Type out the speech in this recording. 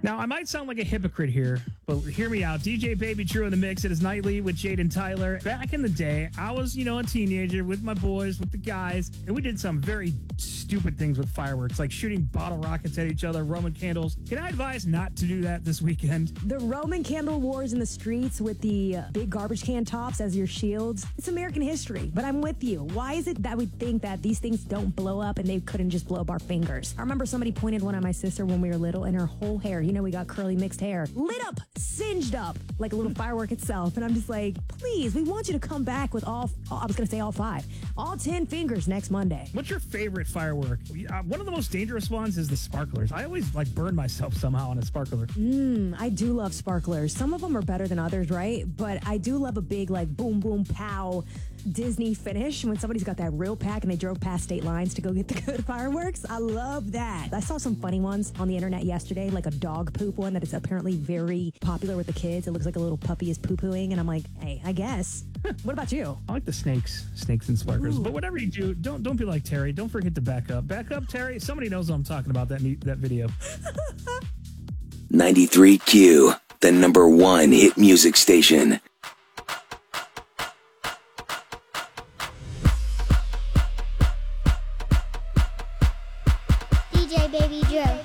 Now, I might sound like a hypocrite here, but hear me out. DJ Baby Drew in the mix. It is Nightly with Jade and Tyler. Back in the day, I was, a teenager with my boys, with the guys, and we did some very stupid things with fireworks, like shooting bottle rockets at each other, Roman candles. Can I advise not to do that this weekend? The Roman candle wars in the streets with the big garbage can tops as your shields. It's American history, but I'm with you. Why is it that we think that these things don't blow up and they couldn't just blow up our fingers? I remember somebody pointed one at my sister when we were little, and her whole hair, we got curly mixed hair, lit up, singed up like a little firework itself. And I'm just like, please, we want you to come back with all 10 fingers next Monday. What's your favorite firework? One of the most dangerous ones is the sparklers. I always burn myself somehow on a sparkler. I do love sparklers. Some of them are better than others, right? But I do love a big boom, boom, pow Disney finish when somebody's got that real pack and they drove past state lines to go get the good fireworks. I love that. I saw some funny ones on the internet yesterday, like a dog poop one that is apparently very popular with the kids. It looks like a little puppy is poo-pooing, and I'm like, hey, I guess. What about you? I like the snakes and sparklers. Ooh. But whatever you do, don't be like Terry. Don't forget to back up. Back up, Terry. Somebody knows what I'm talking about, that video. 93Q, the number one hit music station. DJ Baby Joe.